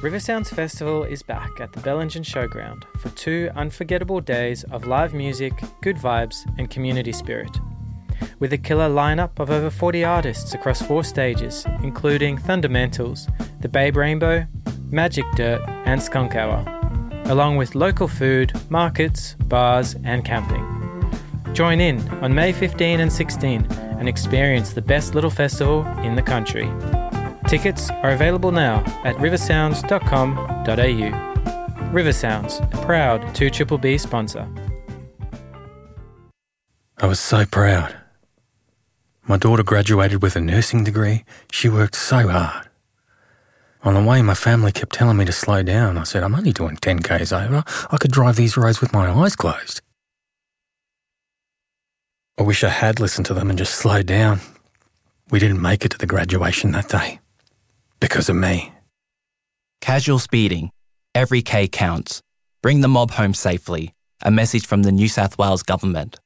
River Sounds Festival is back at the Bellingen Showground for 2 unforgettable days of live music, good vibes and community spirit. With a killer lineup of over 40 artists across 4 stages, including Thundamentals, The Babe Rainbow, Magic Dirt and Skunk Hour, along with local food, markets, bars and camping. Join in on May 15 and 16 and experience the best little festival in the country. Tickets are available now at riversounds.com.au. River Sounds, a proud 2BBB sponsor. I was so proud. My daughter graduated with a nursing degree. She worked so hard. On the way, my family kept telling me to slow down. I said, I'm only doing 10 k's over. I could drive these roads with my eyes closed. I wish I had listened to them and just slowed down. We didn't make it to the graduation that day. Because of me. Casual speeding. Every K counts. Bring the mob home safely. A message from the New South Wales Government.